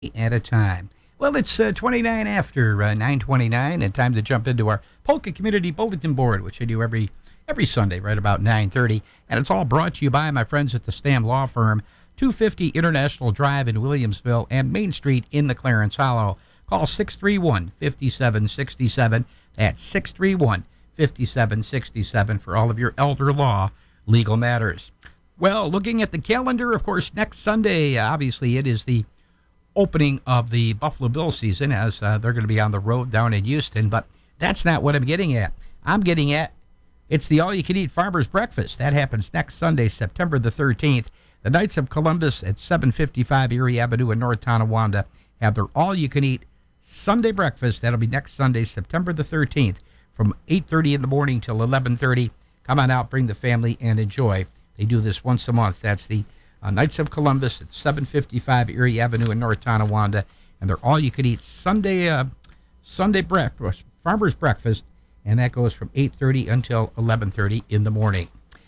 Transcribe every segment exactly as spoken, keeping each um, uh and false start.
at a time. Well, it's uh, twenty-nine after uh, nine twenty-nine, and time to jump into our Polka Community Bulletin Board, which I do every every Sunday right about nine thirty. And it's all brought to you by my friends at the Stam Law Firm, two fifty International Drive in Williamsville and Main Street in the Clarence Hollow. Call six three one, five seven six seven. That's six three one, five seven six seven for all of your elder law legal matters. Well, looking at the calendar, of course, next Sunday, obviously, it is the opening of the Buffalo Bills season, as uh, they're going to be on the road down in Houston. But that's not what I'm getting at. I'm getting at it's the all-you-can-eat Farmer's Breakfast. That happens next Sunday, September the thirteenth. The Knights of Columbus at seven fifty-five Erie Avenue in North Tonawanda have their all-you-can-eat Sunday breakfast. That'll be next Sunday, September the thirteenth, from eight thirty in the morning till eleven thirty. Come on out, bring the family, and enjoy. They do this once a month. That's the uh, Knights of Columbus at seven fifty-five Erie Avenue in North Tonawanda, and they're all-you-can-eat Sunday uh, Sunday breakfast, Farmer's Breakfast, and that goes from eight thirty until eleven thirty in the morning.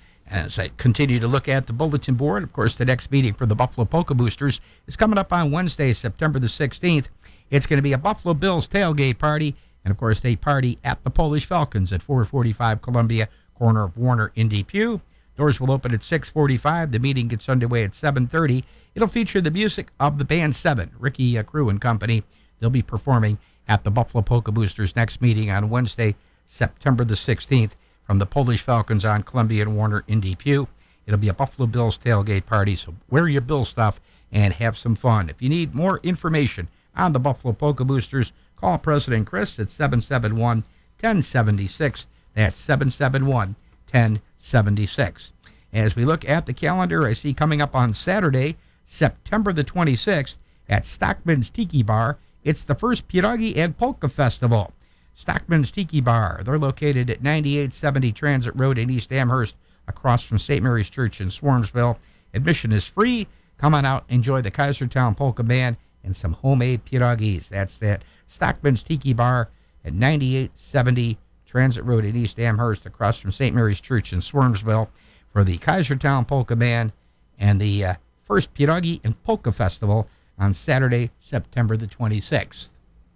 As I continue to look at the bulletin board, of course, the next meeting for the Buffalo Polka Boosters is coming up on Wednesday, September the sixteenth. It's going to be a Buffalo Bills tailgate party, and, of course, they party at the Polish Falcons at four forty-five Columbia, corner of Warner in Depew. Doors will open at six forty-five. The meeting gets underway at seven thirty. It'll feature the music of the Band seven, Ricky uh, Crew and Company. They'll be performing at the Buffalo Polka Boosters' next meeting on Wednesday, September the sixteenth, from the Polish Falcons on Columbia and Warner in Depew. It'll be a Buffalo Bills tailgate party, so wear your Bill stuff and have some fun. If you need more information on the Buffalo Polka Boosters, call President Chris at seven seven one, one oh seven six. That's seven seven one, one oh seven six. As we look at the calendar, I see coming up on Saturday, September the twenty-sixth, at Stockman's Tiki Bar, it's the first Pierogi and Polka Festival. Stockman's Tiki Bar, they're located at ninety-eight seventy Transit Road in East Amherst, across from Saint Mary's Church in Swarmsville. Admission is free. Come on out, enjoy the Kaisertown Polka Band and some homemade pierogies. That's that Stockman's Tiki Bar at ninety-eight seventy Transit Road in East Amherst, across from Saint Mary's Church in Swarmsville, for the Kaisertown Polka Band and the uh, first Pierogi and Polka Festival on Saturday, September the twenty-sixth.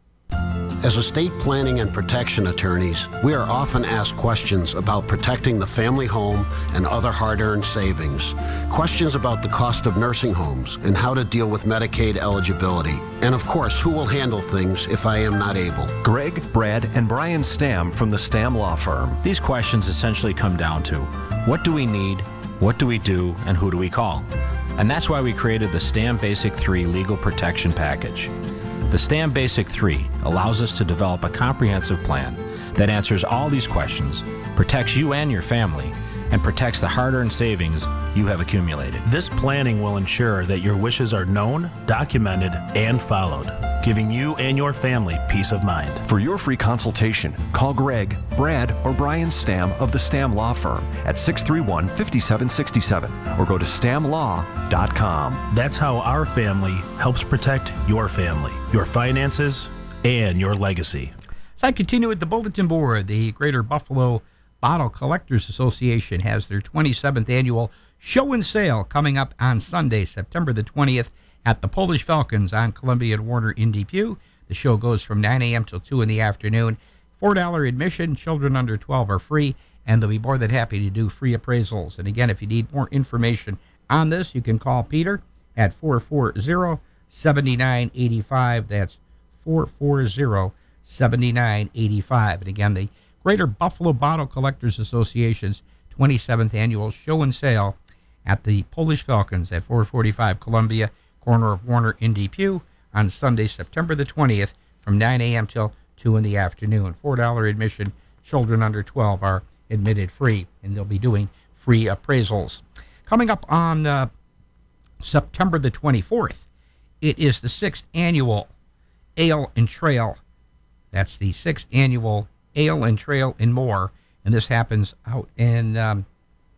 As estate planning and protection attorneys, we are often asked questions about protecting the family home and other hard-earned savings, questions about the cost of nursing homes and how to deal with Medicaid eligibility, and of course, who will handle things if I am not able. Greg, Brad, and Brian Stam from the Stam Law Firm. These questions essentially come down to, what do we need, what do we do, and who do we call? And that's why we created the Stam Basic three Legal Protection Package. The Stam Basic three allows us to develop a comprehensive plan that answers all these questions, protects you and your family, and protects the hard-earned savings you have accumulated. This planning will ensure that your wishes are known, documented, and followed, giving you and your family peace of mind. For your free consultation, call Greg, Brad, or Brian Stam of the Stam Law Firm at six three one, five seven six seven or go to stam law dot com. That's how our family helps protect your family, your finances, and your legacy. So I continue with the bulletin board. The Greater Buffalo Bottle Collectors Association has their twenty-seventh annual show and sale coming up on Sunday, September the twentieth, at the Polish Falcons on Columbia and Warner in Depew. The show goes from nine a.m. till two in the afternoon. four dollars admission. Children under twelve are free, and they'll be more than happy to do free appraisals. And again, if you need more information on this, you can call Peter at four four zero, seven nine eight five. That's four four zero, seven nine eight five. And again, the Greater Buffalo Bottle Collectors Association's twenty-seventh annual show and sale at the Polish Falcons at four forty-five Columbia, corner of Warner in Depew, on Sunday, September the twentieth, from nine a.m. till two in the afternoon. four dollars admission. Children under twelve are admitted free, and they'll be doing free appraisals. Coming up on uh, September the twenty-fourth, it is the sixth annual Ale and Trail. That's the sixth annual Ale and Trail and More, and this happens out in, um,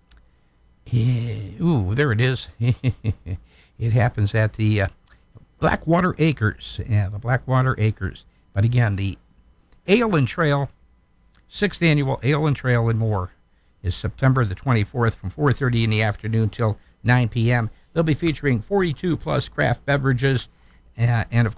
ooh, there it is. It happens at the uh, Blackwater Acres, yeah, the Blackwater Acres. But again, the Ale and Trail, sixth annual Ale and Trail and More, is September the twenty-fourth from four thirty in the afternoon till nine p.m. They'll be featuring forty-two plus craft beverages Uh, and of